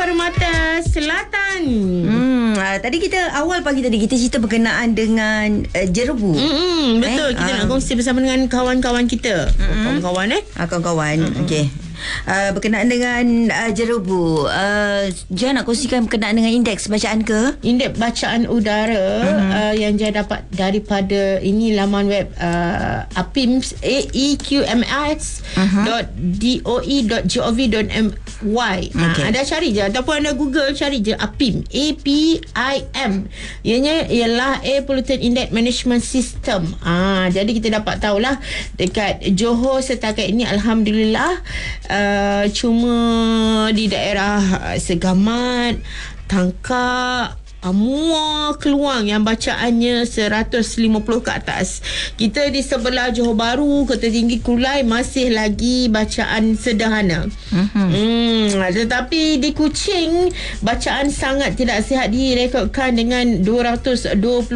Permata Selatan. Tadi awal pagi tadi kita cerita berkenaan dengan jerebu. Betul. Kita nak kongsi bersama dengan kawan-kawan kita. Kawan-kawan Kawan-kawan. Okey. Berkenaan dengan jerebu, Jan nak kongsikan berkenaan dengan indeks bacaan ke? Indeks bacaan udara yang Jan dapat daripada ini laman web AEQMS .doe.gov.my. Anda cari je ataupun anda Google cari je APIM, APIM. Ianya ialah Air Pollutant Index Management System. Jadi kita dapat tahulah dekat Johor setakat ini alhamdulillah cuma di daerah Segamat, Tangkak, Muar, Keluang yang bacaannya 150 ke atas. Kita di sebelah Johor Bahru, Kota Tinggi, Kulai masih lagi bacaan sederhana. Tetapi di Kuching bacaan sangat tidak sihat direkodkan dengan 226.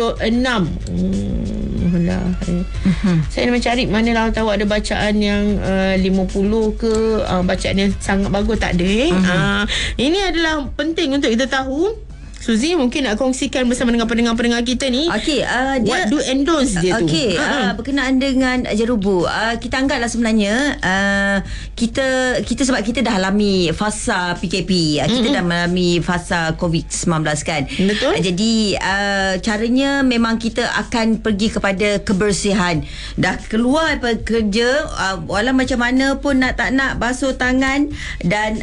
Saya nak mencari manalah tahu ada bacaan yang 50 ke, bacaan yang sangat bagus tak ada. Ini adalah penting untuk kita tahu. Suzy mungkin nak kongsikan bersama dengan pendengar-pendengar kita ni. Okey, what do and don'ts dia tu. Okey, berkenaan dengan jerebu, kita anggaplah sebenarnya kita sebab kita dah alami fasa PKP, kita dah mengalami fasa COVID-19 kan. Betul. Jadi caranya memang kita akan pergi kepada kebersihan. Dah keluar kerja, walau macam mana pun tak nak basuh tangan dan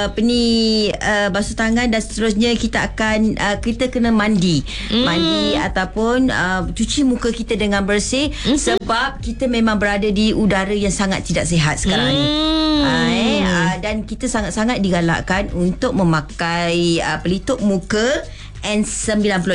basuh tangan dan seterusnya kita akan kita kena mandi ataupun cuci muka kita dengan bersih sebab kita memang berada di udara yang sangat tidak sihat sekarang ni. Dan kita sangat-sangat digalakkan untuk memakai pelitup muka N95.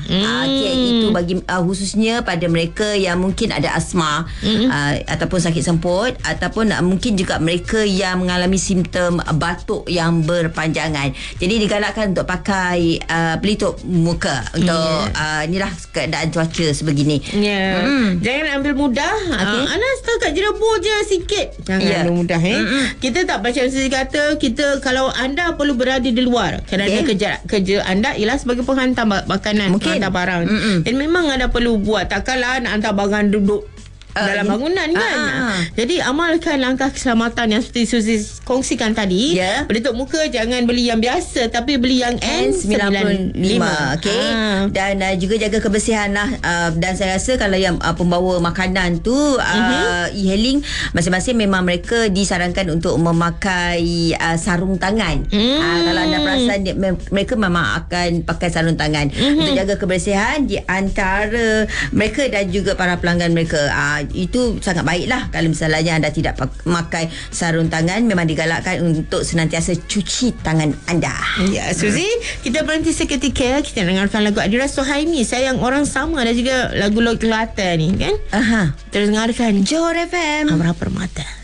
Itu bagi khususnya pada mereka yang mungkin ada asma ataupun sakit semput, ataupun mungkin juga mereka yang mengalami simptom batuk yang berpanjangan. Jadi digalakkan untuk pakai pelitup muka untuk inilah keadaan cuaca sebegini. Jangan ambil mudah. Anas setakat jerebu je sikit. Jangan ambil mudah. Kita tak macam saya kata, kita kalau anda perlu berada di luar kerana kerja anda ialah sebagai penghantar makanan, penghantar barang. Dan memang anda perlu buat. Takkanlah nak hantar barang duduk dalam bangunan kan. Jadi amalkan langkah keselamatan yang seperti Suzy kongsikan tadi. Pelitup muka jangan beli yang biasa, tapi beli yang N95. Dan juga jaga kebersihan lah. Dan saya rasa kalau yang pembawa makanan tu e-hailing, masing-masing memang mereka disarankan untuk memakai sarung tangan. Kalau anda perasan mereka memang akan pakai sarung tangan untuk jaga kebersihan di antara mereka dan juga para pelanggan mereka. Itu sangat baiklah. Kalau misalnya anda tidak memakai sarung tangan, memang digalakkan untuk senantiasa cuci tangan anda. Ya, Suzy, kita berhenti seketika. Kita dengarkan lagu Adira Suhaimi, Sayang Orang Sama, dan juga lagu Lok Kelate ni kan. Terus dengarkan Johor FM Amra Permata.